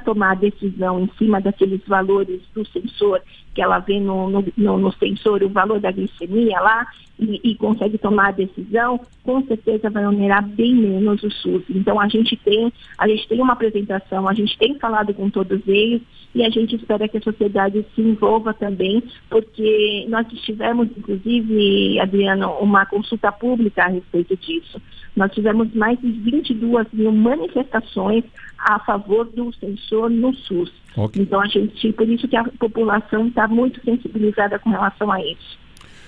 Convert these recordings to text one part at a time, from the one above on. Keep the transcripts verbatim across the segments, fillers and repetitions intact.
tomar a decisão em cima daqueles valores do sensor, que ela vê no, no, no, no sensor o valor da glicemia lá, e, e consegue tomar a decisão, com certeza vai onerar bem menos o SUS. Então a gente tem, a gente tem uma apresentação, a gente tem falado com todos eles, e a gente espera que a sociedade se envolva também, porque nós tivemos, inclusive, Adriano, uma consulta pública a respeito disso. Nós tivemos mais de vinte e duas mil manifestações a favor do sensor no SUS. Okay. Então, a gente, por isso que a população está muito sensibilizada com relação a isso.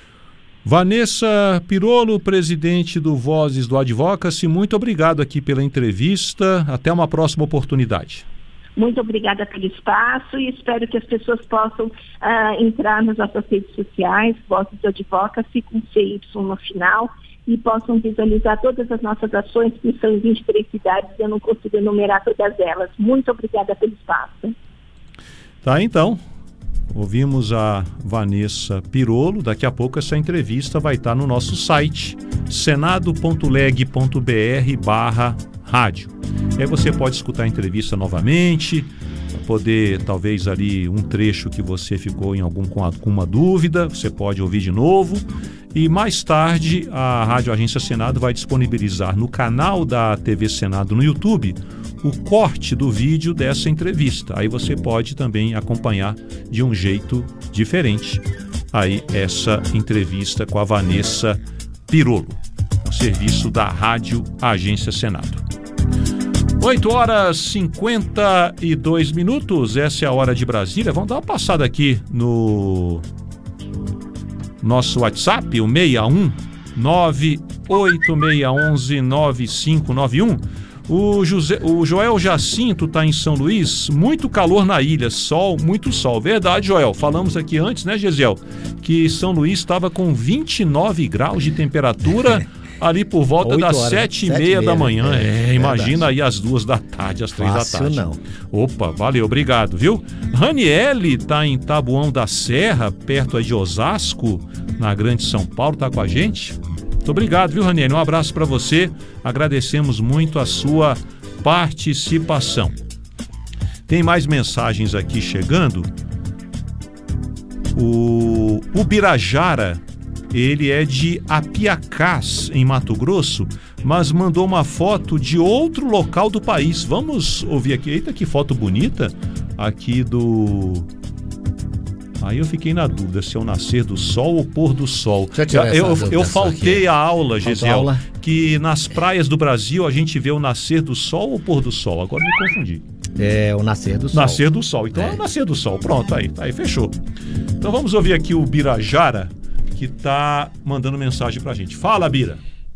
Vanessa Pirolo, presidente do Vozes do Advocacy, muito obrigado aqui pela entrevista. Até uma próxima oportunidade. Muito obrigada pelo espaço e espero que as pessoas possam uh, entrar nas nossas redes sociais, Vozes do Advocacy, com C Y no final, e possam visualizar todas as nossas ações, que são em vinte e três cidades, eu não consigo enumerar todas elas. Muito obrigada pelo espaço. Tá, então. Ouvimos a Vanessa Pirolo. Daqui a pouco essa entrevista vai estar no nosso site, senado ponto leg ponto br barra rádio. Aí você pode escutar a entrevista novamente, poder, talvez ali um trecho que você ficou em algum, com alguma dúvida, você pode ouvir de novo. E mais tarde a Rádio Agência Senado vai disponibilizar no canal da T V Senado no YouTube o corte do vídeo dessa entrevista. Aí você pode também acompanhar de um jeito diferente aí essa entrevista com a Vanessa Pirolo, um serviço da Rádio Agência Senado. oito horas e cinquenta e dois minutos, essa é a hora de Brasília. Vamos dar uma passada aqui no nosso WhatsApp, o seis um nove oito seis um um nove cinco nove um. O, José, o Joel Jacinto está em São Luís, muito calor na ilha, sol, muito sol. Verdade, Joel, falamos aqui antes, né, Gesiel, que São Luís estava com vinte e nove graus de temperatura ali por volta das sete e meia da manhã. É, é, imagina aí as duas da tarde, as três Fácil, da tarde. Não. Opa, valeu, obrigado, viu? Raniele está em Taboão da Serra, perto aí de Osasco, na Grande São Paulo, está com a gente. Muito obrigado, viu, Raniele? Um abraço para você. Agradecemos muito a sua participação. Tem mais mensagens aqui chegando. O Ubirajara, ele é de Apiacás, em Mato Grosso, mas mandou uma foto de outro local do país. Vamos ouvir aqui. Eita, que foto bonita aqui do... Aí eu fiquei na dúvida se é o nascer do sol ou pôr do sol. Eu, eu, eu faltei a aula, Gesiel, que nas praias do Brasil a gente vê o nascer do sol ou pôr do sol. Agora me confundi. É o nascer do sol. Nascer do sol. Então é, é o nascer do sol. Pronto, aí, aí fechou. Então vamos ouvir aqui o Birajara, que está mandando mensagem pra gente. Fala, Bira.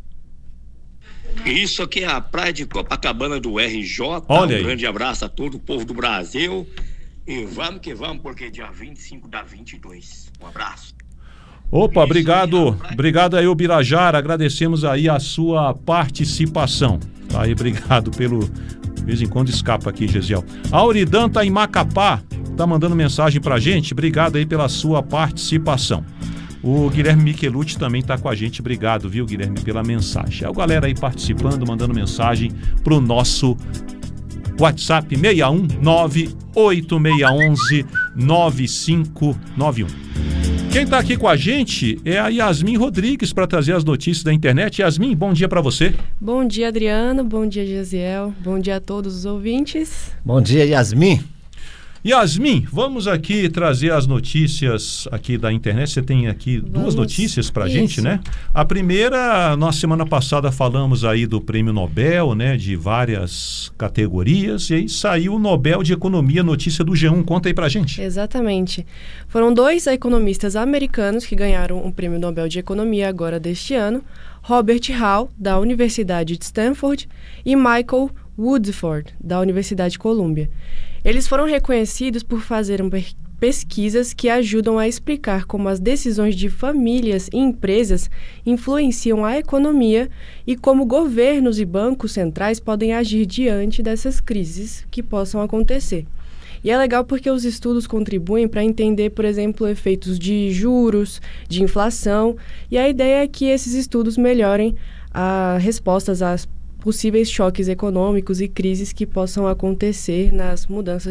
Isso aqui é a praia de Copacabana do R J. Olha um aí. Grande abraço a todo o povo do Brasil. E vamos que vamos, porque dia vinte e cinco dá vinte e dois. Um abraço. Opa, Isso obrigado. Aí, obrigado aí, o Birajara. Agradecemos aí a sua participação. Tá aí, obrigado pelo... De vez em quando escapa aqui, Gesiel. A Auridan tá em Macapá. Tá mandando mensagem pra gente. Obrigado aí pela sua participação. O Guilherme Michelucci também está com a gente. Obrigado, viu, Guilherme, pela mensagem. É a galera aí participando, mandando mensagem para o nosso WhatsApp seis um nove oito seis um nove cinco nove um. Quem está aqui com a gente é a Yasmin Rodrigues para trazer as notícias da internet. Yasmin, bom dia para você. Bom dia, Adriano. Bom dia, Gesiel. Bom dia a todos os ouvintes. Bom dia, Yasmin. Yasmin, vamos aqui trazer as notícias aqui da internet. Você tem aqui vamos. duas notícias para a gente, né? A primeira, nós semana passada falamos aí do Prêmio Nobel, né? De várias categorias. E aí saiu o Nobel de Economia, notícia do G um. Conta aí para a gente. Exatamente. Foram dois economistas americanos que ganharam o Prêmio Nobel de Economia agora deste ano. Robert Hall, da Universidade de Stanford, e Michael Woodford, da Universidade de Colômbia. Eles foram reconhecidos por fazerem pesquisas que ajudam a explicar como as decisões de famílias e empresas influenciam a economia e como governos e bancos centrais podem agir diante dessas crises que possam acontecer. E é legal porque os estudos contribuem para entender, por exemplo, efeitos de juros, de inflação, e a ideia é que esses estudos melhorem as respostas às possíveis choques econômicos e crises que possam acontecer nas mudanças